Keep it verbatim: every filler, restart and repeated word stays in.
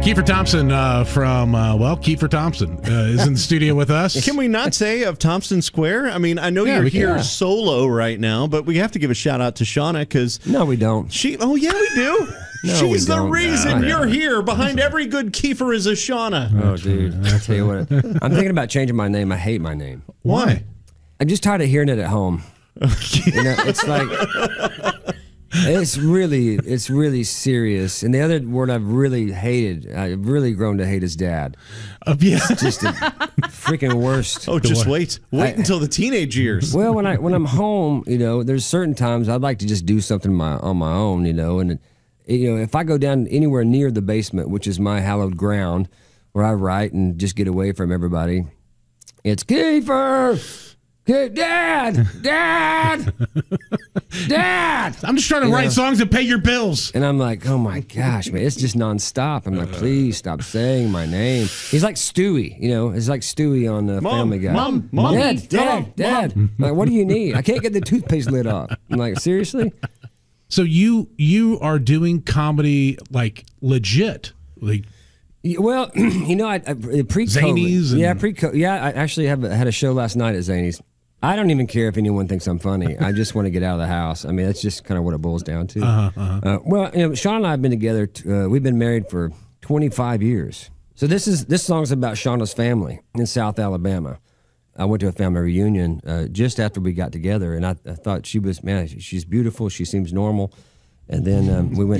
Kiefer Thompson uh, from, uh, well, Kiefer Thompson uh, is in the studio with us. Can we not say of Thompson Square? I mean, I know Yeah, you're we can. here solo right now, but we have to give a shout out to Shauna because No, we don't. she. Oh yeah, we do. No, She's we the don't. reason No, you're no. here. Behind every good Kiefer is a Shauna. Oh, dude. I tell you what. I'm thinking about changing my name. I hate my name. Why? I'm just tired of hearing it at home. You know, it's like it's really, it's really serious. And the other word I've really hated, I've really grown to hate, is dad. Uh, yeah. Just the freaking worst. Oh, just what? wait. Wait I- until the teenage years. Well, when I when I'm home, you know, there's certain times I'd like to just do something my, on my own, you know, and you know, if I go down anywhere near the basement, which is my hallowed ground, where I write and just get away from everybody, it's Kiefer. Hey, Dad! Dad! Dad! I'm just trying to You write know. songs and pay your bills. And I'm like, oh my gosh, man, it's just nonstop. I'm like, please stop saying my name. He's like Stewie, you know, he's like Stewie on the Mom, Family Guy. Mom, Mom, Dad, Dad, Mom, Dad. I'm like, what do you need? I can't get the toothpaste lid off. I'm like, seriously? So you you are doing comedy like legit. Like, Yeah, well, you know, I, I pre-COVID. Zanies and- Yeah, pre Yeah, I actually have had a show last night at Zanies. I don't even care if anyone thinks I'm funny. I just want to get out of the house. I mean, that's just kind of what it boils down to. Uh-huh, uh-huh. Uh, well, you know, Sean and I have been together. T- uh, we've been married for twenty-five years. So this is this song's about Shauna's family in South Alabama. I went to a family reunion uh, just after we got together, and I, I thought she was, man, she's beautiful. She seems normal. And then um, we went